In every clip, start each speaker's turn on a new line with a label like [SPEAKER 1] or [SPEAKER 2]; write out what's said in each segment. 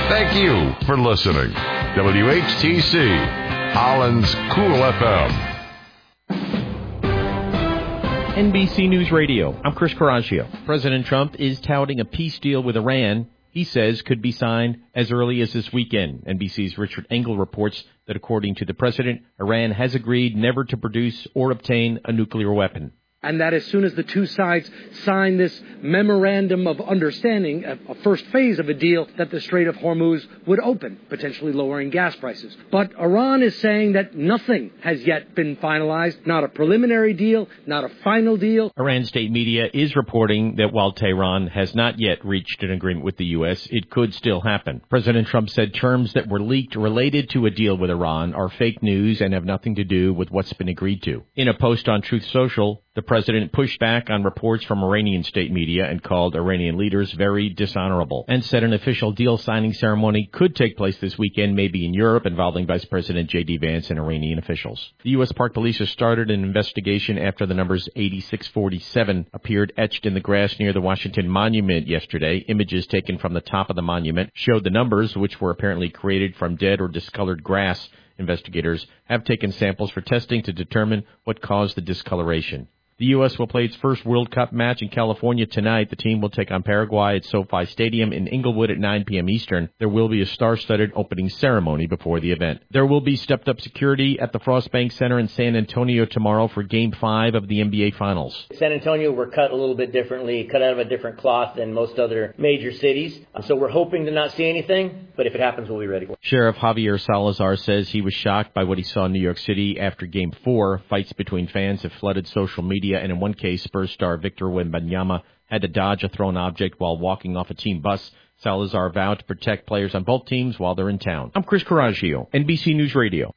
[SPEAKER 1] Thank you for listening. WHTC, Holland's Cool FM.
[SPEAKER 2] NBC News Radio. I'm Chris Coraggio. President Trump is touting a peace deal with Iran he says could be signed as early as this weekend. NBC's Richard Engel reports that according to the president, Iran has agreed never to produce or obtain a nuclear weapon.
[SPEAKER 3] And that as soon as the two sides sign this memorandum of understanding, a first phase of a deal, that the Strait of Hormuz would open, potentially lowering gas prices. But Iran is saying that nothing has yet been finalized, not a preliminary deal, not a final deal.
[SPEAKER 2] Iran state media is reporting that while Tehran has not yet reached an agreement with the U.S., it could still happen. President Trump said terms that were leaked related to a deal with Iran are fake news and have nothing to do with what's been agreed to. In a post on Truth Social, the president pushed back on reports from Iranian state media and called Iranian leaders very dishonorable, and said an official deal signing ceremony could take place this weekend, maybe in Europe, involving Vice President J.D. Vance and Iranian officials. The U.S. Park Police has started an investigation after the numbers 8647 appeared etched in the grass near the Washington Monument yesterday. Images taken from the top of the monument showed the numbers, which were apparently created from dead or discolored grass. Investigators have taken samples for testing to determine what caused the discoloration. The U.S. will play its first World Cup match in California tonight. The team will take on Paraguay at SoFi Stadium in Inglewood at 9 p.m. Eastern. There will be a star-studded opening ceremony before the event. There will be stepped-up security at the Frostbank Center in San Antonio tomorrow for Game 5 of the NBA Finals.
[SPEAKER 4] San Antonio, we're cut a little bit differently, cut out of a different cloth than most other major cities. So we're hoping to not see anything, but if it happens, we'll be ready for it.
[SPEAKER 2] Sheriff Javier Salazar says he was shocked by what he saw in New York City after Game 4. Fights between fans have flooded social media, and in one case, Spurs star Victor Wembanyama had to dodge a thrown object while walking off a team bus. Salazar vowed to protect players on both teams while they're in town. I'm Chris Coraggio, NBC News Radio.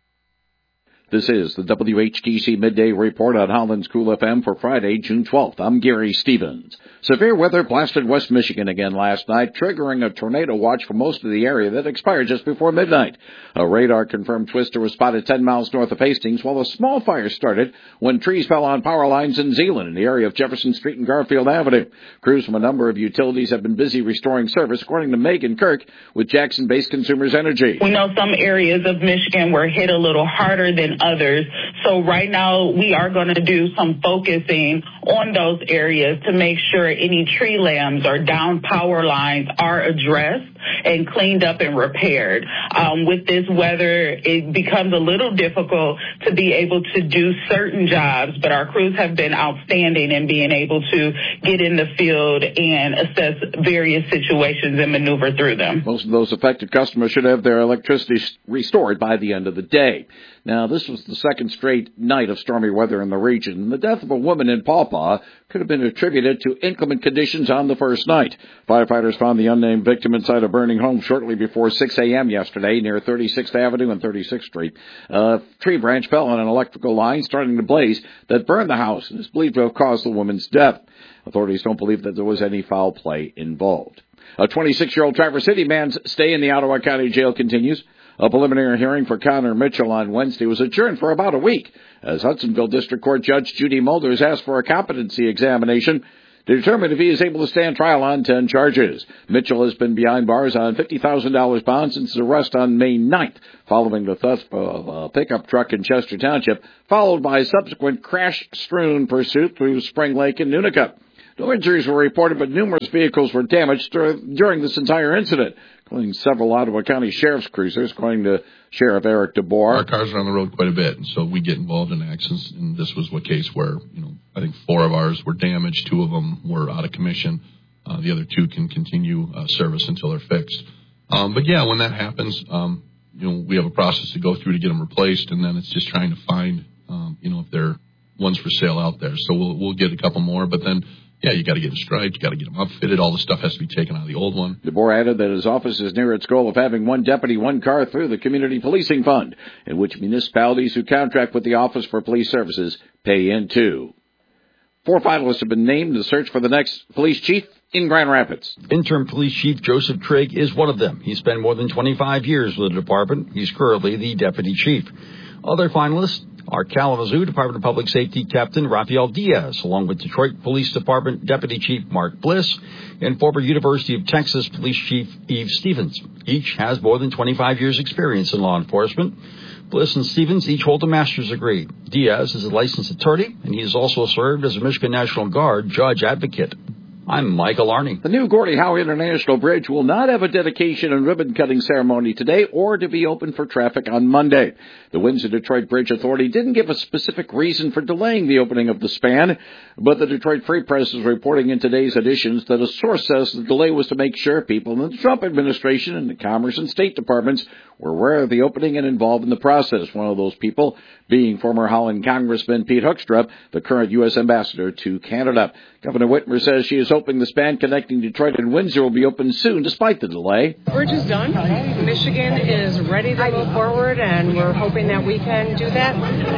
[SPEAKER 5] This is the WHTC Midday Report on Holland's Cool FM for Friday, June 12th. I'm Gary Stevens. Severe weather blasted West Michigan again last night, triggering a tornado watch for most of the area that expired just before midnight. A radar-confirmed twister was spotted 10 miles north of Hastings, while a small fire started when trees fell on power lines in Zeeland in the area of Jefferson Street and Garfield Avenue. Crews from a number of utilities have been busy restoring service, according to Megan Kirk with Jackson-based Consumers Energy.
[SPEAKER 6] We know some areas of Michigan were hit a little harder than others. So right now we are going to do some focusing on those areas to make sure any tree limbs or down power lines are addressed and cleaned up and repaired. With this weather, it becomes a little difficult to be able to do certain jobs, but our crews have been outstanding in being able to get in the field and assess various situations and maneuver through them.
[SPEAKER 5] Most of those affected customers should have their electricity restored by the end of the day. Now, this was the second straight night of stormy weather in the region. The death of a woman in Paw Paw could have been attributed to inclement conditions on the first night. Firefighters found the unnamed victim inside a burning home shortly before 6 a.m. yesterday near 36th Avenue and 36th Street. A tree branch fell on an electrical line, starting to blaze, that burned the house and is believed to have caused the woman's death. Authorities don't believe that there was any foul play involved. A 26-year-old Traverse City man's stay in the Ottawa County Jail continues. A preliminary hearing for Connor Mitchell on Wednesday was adjourned for about a week, as Hudsonville District Court Judge Judy Mulders asked for a competency examination to determine if he is able to stand trial on 10 charges. Mitchell has been behind bars on $50,000 bond since his arrest on May 9th, following the theft of a pickup truck in Chester Township, followed by subsequent crash-strewn pursuit through Spring Lake and Nunavut. No injuries were reported, but numerous vehicles were damaged during this entire incident, including several Ottawa County Sheriff's cruisers, according to Sheriff Eric DeBoer.
[SPEAKER 7] Our cars are on the road quite a bit, and so we get involved in accidents, and this was a case where, I think 4 of ours were damaged, 2 of them were out of commission. The other 2 can continue service until they're fixed. But yeah, when that happens, we have a process to go through to get them replaced, and then it's just trying to find, if there are ones for sale out there. So we'll get a couple more, but then, yeah, you got to get them striped, you got to get them upfitted. All the stuff has to be taken out of the old one.
[SPEAKER 5] DeBoer added that his office is near its goal of having 1 deputy, 1 car through the Community Policing Fund, in which municipalities who contract with the Office for Police Services pay into. 4 finalists have been named to search for the next police chief in Grand Rapids.
[SPEAKER 8] Interim Police Chief Joseph Trigg is one of them. He spent more than 25 years with the department. He's currently the deputy chief. Other finalists are Kalamazoo Department of Public Safety Captain Rafael Diaz, along with Detroit Police Department Deputy Chief Mark Bliss and former University of Texas Police Chief Eve Stevens. Each has more than 25 years' experience in law enforcement. Bliss and Stevens each hold a master's degree. Diaz is a licensed attorney, and he has also served as a Michigan National Guard judge advocate. I'm Michael Arney.
[SPEAKER 5] The new Gordie Howe International Bridge will not have a dedication and ribbon-cutting ceremony today or to be open for traffic on Monday. The Windsor-Detroit Bridge Authority didn't give a specific reason for delaying the opening of the span, but the Detroit Free Press is reporting in today's editions that a source says the delay was to make sure people in the Trump administration and the Commerce and State Departments were aware of the opening and involved in the process. One of those people being former Holland Congressman Pete Hoekstrup, the current U.S. ambassador to Canada. Governor Whitmer says she is hoping the span connecting Detroit and Windsor will be open soon, despite the delay.
[SPEAKER 9] Bridge is done. Michigan is ready to move forward, and we're hoping that we can do that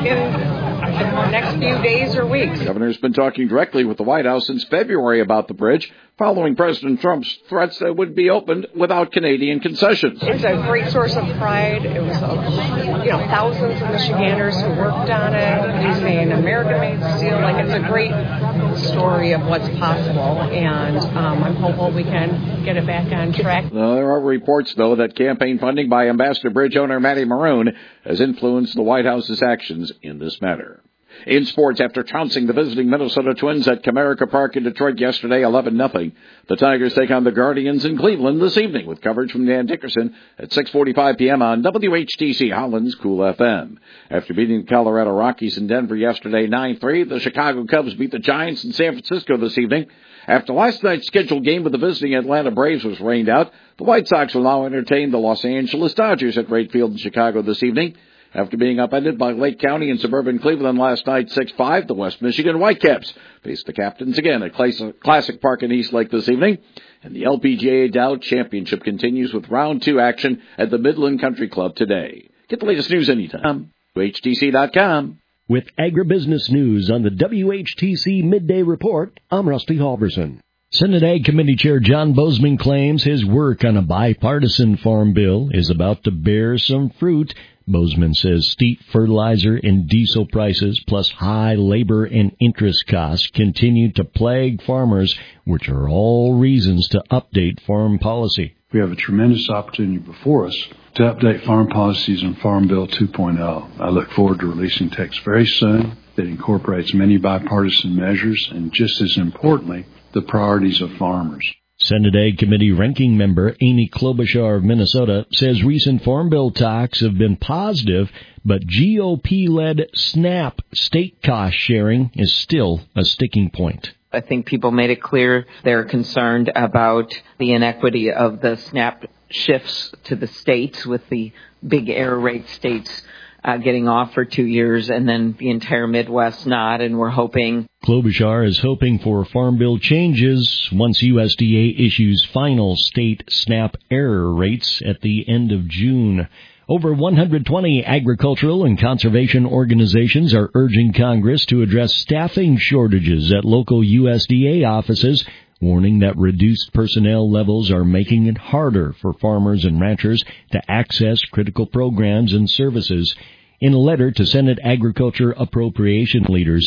[SPEAKER 9] in the next few days or weeks.
[SPEAKER 5] The governor's been talking directly with the White House since February about the bridge, following President Trump's threats that it would be opened without Canadian concessions.
[SPEAKER 9] It's a great source of pride. It was, thousands of Michiganders who worked on it using American-made steel. It's a great story of what's possible, and I'm hopeful we can get it back on track.
[SPEAKER 5] There are reports, though, that campaign funding by Ambassador Bridge owner Matty Maroon has influenced the White House's actions in this matter. In sports, after trouncing the visiting Minnesota Twins at Comerica Park in Detroit yesterday 11-0, the Tigers take on the Guardians in Cleveland this evening with coverage from Dan Dickerson at 6:45 p.m. on WHTC Holland's Cool FM. After beating the Colorado Rockies in Denver yesterday 9-3, the Chicago Cubs beat the Giants in San Francisco this evening. After last night's scheduled game with the visiting Atlanta Braves was rained out, the White Sox will now entertain the Los Angeles Dodgers at Wright Field in Chicago this evening. After being upended by Lake County and suburban Cleveland last night 6-5, the West Michigan Whitecaps face the Captains again at Classic Park in East Lake this evening. And the LPGA Dow Championship continues with round 2 action at the Midland Country Club today. Get the latest news anytime. WHTC.com.
[SPEAKER 10] With agribusiness news on the WHTC Midday Report, I'm Rusty Halverson. Senate Ag Committee Chair John Bozeman claims his work on a bipartisan farm bill is about to bear some fruit. Bozeman says steep fertilizer and diesel prices plus high labor and interest costs continue to plague farmers, which are all reasons to update farm policy.
[SPEAKER 11] We have a tremendous opportunity before us to update farm policies in Farm Bill 2.0. I look forward to releasing text very soon that incorporates many bipartisan measures and, just as importantly, the priorities of farmers.
[SPEAKER 10] Senate Ag Committee Ranking Member Amy Klobuchar of Minnesota says recent Farm Bill talks have been positive, but GOP-led SNAP state cost sharing is still a sticking point.
[SPEAKER 12] I think people made it clear they're concerned about the inequity of the SNAP shifts to the states, with the big error rate states getting off for 2 years and then the entire Midwest not, and we're hoping.
[SPEAKER 10] Klobuchar is hoping for Farm Bill changes once USDA issues final state SNAP error rates at the end of June. Over 120 agricultural and conservation organizations are urging Congress to address staffing shortages at local USDA offices, warning that reduced personnel levels are making it harder for farmers and ranchers to access critical programs and services. In a letter to Senate Agriculture Appropriation leaders,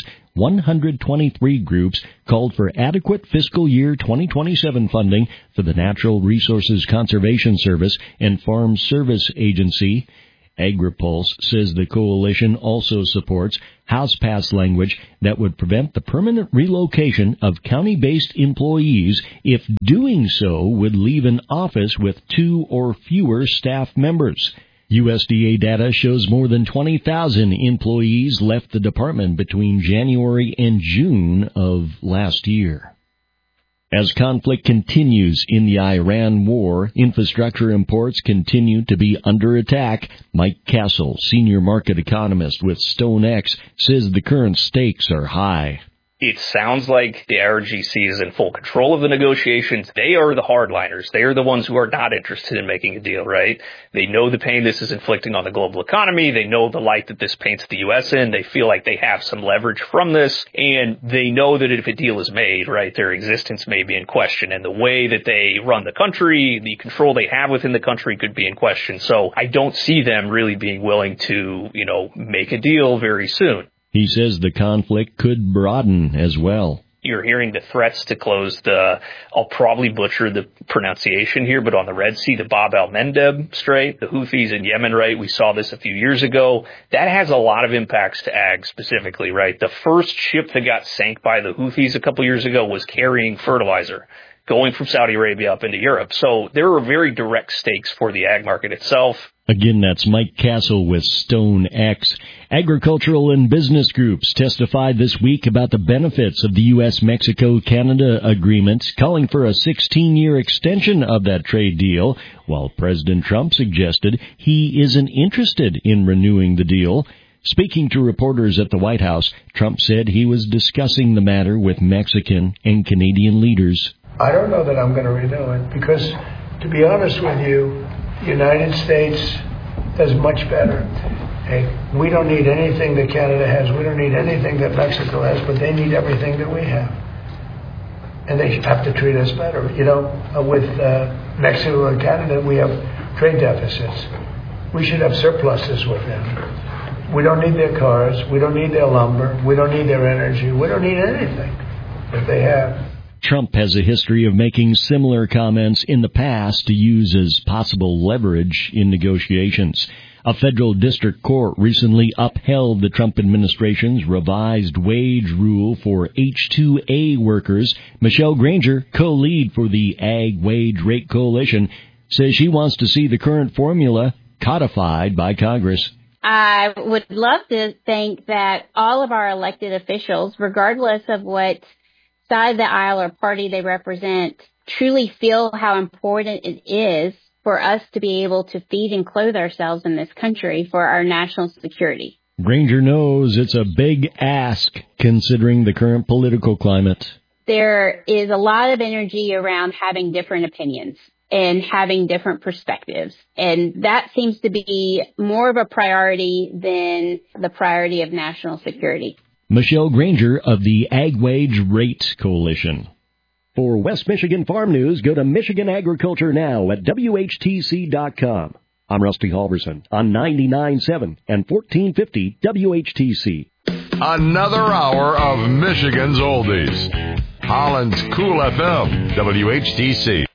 [SPEAKER 10] 123 groups called for adequate fiscal year 2027 funding for the Natural Resources Conservation Service and Farm Service Agency. AgriPulse says the coalition also supports House-passed language that would prevent the permanent relocation of county-based employees if doing so would leave an office with 2 or fewer staff members. USDA data shows more than 20,000 employees left the department between January and June of last year. As conflict continues in the Iran war, infrastructure imports continue to be under attack. Mike Castle, senior market economist with StoneX, says the current stakes are high.
[SPEAKER 13] It sounds like the IRGC is in full control of the negotiations. They are the hardliners. They are the ones who are not interested in making a deal, right? They know the pain this is inflicting on the global economy. They know the light that this paints the U.S. in. They feel like they have some leverage from this, and they know that if a deal is made, right, their existence may be in question, and the way that they run the country, the control they have within the country could be in question. So I don't see them really being willing to, make a deal very soon.
[SPEAKER 10] He says the conflict could broaden as well.
[SPEAKER 13] You're hearing the threats to close I'll probably butcher the pronunciation here, but on the Red Sea, the Bab el-Mandeb Strait, the Houthis in Yemen, right? We saw this a few years ago. That has a lot of impacts to ag specifically, right? The first ship that got sank by the Houthis a couple years ago was carrying fertilizer, going from Saudi Arabia up into Europe. So there are very direct stakes for the ag market itself.
[SPEAKER 10] Again, that's Mike Castle with Stone X. Agricultural and business groups testified this week about the benefits of the U.S.-Mexico-Canada agreement, calling for a 16-year extension of that trade deal, while President Trump suggested he isn't interested in renewing the deal. Speaking to reporters at the White House, Trump said he was discussing the matter with Mexican and Canadian leaders.
[SPEAKER 14] I don't know that I'm going to renew it because, to be honest with you, the United States does much better. Hey, we don't need anything that Canada has. We don't need anything that Mexico has, but they need everything that we have. And they have to treat us better. With Mexico and Canada, we have trade deficits. We should have surpluses with them. We don't need their cars. We don't need their lumber. We don't need their energy. We don't need anything that they have.
[SPEAKER 10] Trump has a history of making similar comments in the past to use as possible leverage in negotiations. A federal district court recently upheld the Trump administration's revised wage rule for H-2A workers. Michelle Granger, co-lead for the Ag Wage Rate Coalition, says she wants to see the current formula codified by Congress.
[SPEAKER 15] I would love to think that all of our elected officials, regardless of what side of the aisle or party they represent, truly feel how important it is for us to be able to feed and clothe ourselves in this country for our national security.
[SPEAKER 10] Granger knows it's a big ask considering the current political climate.
[SPEAKER 15] There is a lot of energy around having different opinions and having different perspectives. And that seems to be more of a priority than the priority of national security.
[SPEAKER 10] Michelle Granger of the Ag Wage Rate Coalition. For West Michigan Farm News, go to Michigan Agriculture Now at WHTC.com. I'm Rusty Halverson on 99.7 and 1450 WHTC.
[SPEAKER 1] Another hour of Michigan's Oldies. Holland's Cool FM, WHTC.